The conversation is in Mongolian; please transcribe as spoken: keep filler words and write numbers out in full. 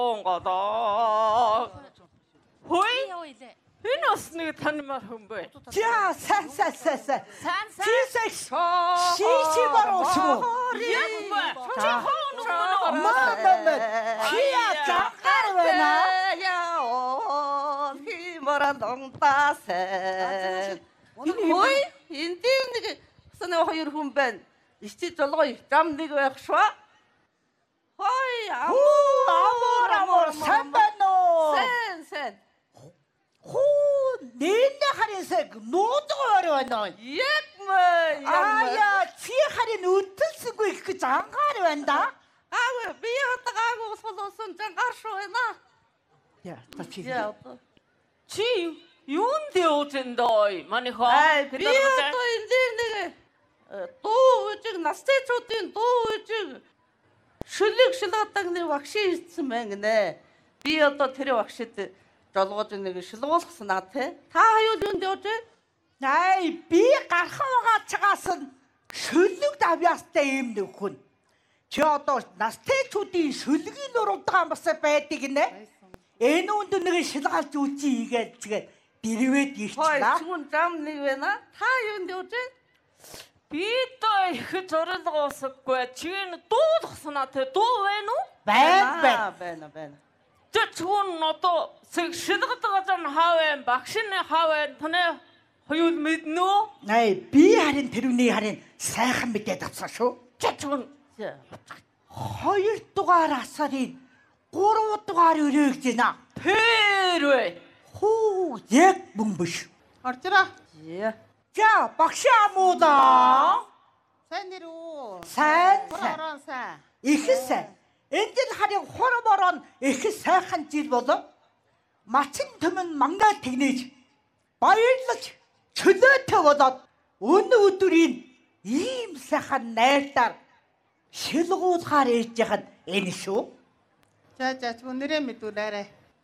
годог. Хөөе. Энэ бас нэг таньмаар хүн бай. За сайн сайн сайн сайн. Сайн сайн. Чисэш. Шиши баруусуу. Яг бай. Чи хоон уу? Мама. Чиа цагаар байна. Яа, химара донтаасэ. Хөөе, энэ тийм нэг санаа хоёр хүн байна. Ичти жолгой зам нэг байх шва. Хөөе, Амор амор сайн байна уу? Сэн сэн. Хуу нэнэ харисаг нуудгаар байна. Яг мэ. Ая чи харин өдөлсөнгүй их гэж ангаар байна да. Аа би ятгаагүй солосон жангаар шүү байна. Я тачи. Яа. Чи юунд явуултандаа манай хоо. Аа би одоо энэ нэг дуу үжиг настайчуудын дуу үжиг шүлэг шилгадаг нэг багшийн ирсэн байна гинэ. Би одоо тэр багшид жолгож нэг шилгуулсан аа те. Та хаюул юунд явж вэ? Ай би гархан байгаа чагаас нь шүлэг давьяастай юм нэг хүн. Чи одоо настайчуудын шүлгийн нуруудагаан бас байдаг гинэ. Энэ үнд нэг шилгаалж үзье игээд тэгээд дэрвэд Хой ирчлээ. чүн зам нэг байна. Та юунд явж вэ? Би доо их зорилгоосгүй. Чи энэ дуулахснаа те дуу байна уу? Байна байна. байна байна. Тэ чүн одоо sig шилгадаг зан хаавэн багшны хаавэн таны хоёул мэднэ үү? Ай би харин тэрүний харин сайхан мэдээд авсан шүү. Тэ чүн Хоёр дугаар асарын гурав дугаар өрөөгж байна. пэрвэ. Хүү яг мөн биш. Орчроо. Яа. За багш амуудаа. Сайн нэр үү? Сайн сайн. Орон сайн. Их сайн. Энд л харин хороморон их сайхан жил болов. Мачин төмөн мангай тэгнэж баярлаж чөлөөтэй болоод өнөө өдрийн ийм сайхан найртаар шилгуулахаар ээж яхад энэ шүү. За за ч нэрээ мэдүүлээрэй.